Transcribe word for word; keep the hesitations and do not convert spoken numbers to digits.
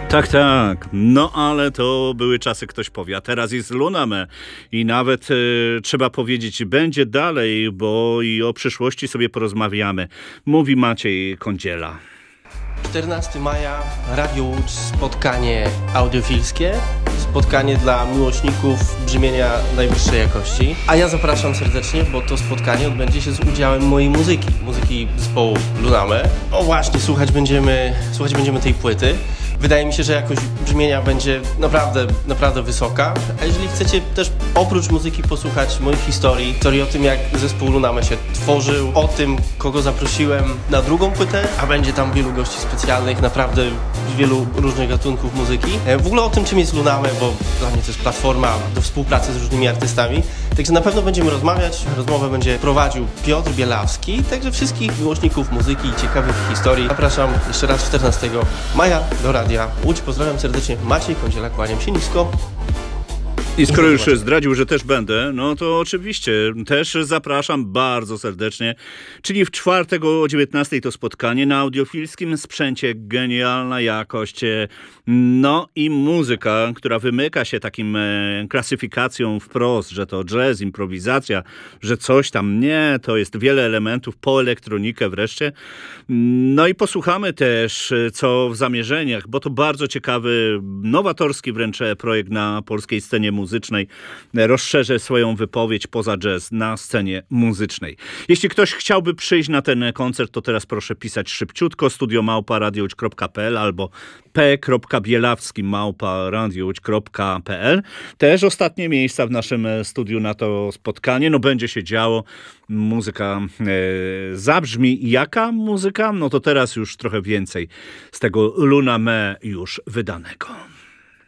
Tak, tak. No ale to były czasy, ktoś powie, a teraz jest Luname i nawet e, trzeba powiedzieć, będzie dalej, bo i o przyszłości sobie porozmawiamy. Mówi Maciej Kądziela. czternastego maja, Radio Łódź, spotkanie audiofilskie, spotkanie dla miłośników brzmienia najwyższej jakości. A ja zapraszam serdecznie, bo to spotkanie odbędzie się z udziałem mojej muzyki, muzyki zespołu Luname. O właśnie, słuchać będziemy, słuchać będziemy tej płyty. Wydaje mi się, że jakość brzmienia będzie naprawdę, naprawdę wysoka. A jeżeli chcecie też oprócz muzyki posłuchać moich historii, historii o tym, jak zespół Luname się tworzył, o tym, kogo zaprosiłem na drugą płytę, a będzie tam wielu gości specjalnych, naprawdę z wielu różnych gatunków muzyki. W ogóle o tym, czym jest Luname, bo dla mnie to jest platforma do współpracy z różnymi artystami. Także na pewno będziemy rozmawiać. Rozmowę będzie prowadził Piotr Bielawski. Także wszystkich miłośników muzyki i ciekawych historii zapraszam jeszcze raz czternastego maja do Radia Łódź. Pozdrawiam serdecznie, Maciej Kądziela, kłaniam się nisko. I skoro już zdradził, że też będę, no to oczywiście też zapraszam bardzo serdecznie. Czyli w czwartek o dziewiętnastej to spotkanie na audiofilskim sprzęcie, genialna jakość. No i muzyka, która wymyka się takim klasyfikacją wprost, że to jazz, improwizacja, że coś tam nie, to jest wiele elementów, po elektronikę wreszcie. No i posłuchamy też, co w zamierzeniach, bo to bardzo ciekawy, nowatorski wręcz projekt na polskiej scenie muzycznej. Rozszerzę swoją wypowiedź poza jazz na scenie muzycznej. Jeśli ktoś chciałby przyjść na ten koncert, to teraz proszę pisać szybciutko studio małpa radiołódź kropka p l albo p kropka bielawski małpa radiołódź kropka p l. Też ostatnie miejsca w naszym studiu na to spotkanie. No będzie się działo. Muzyka e, zabrzmi. Jaka muzyka? No to teraz już trochę więcej z tego Luname już wydanego.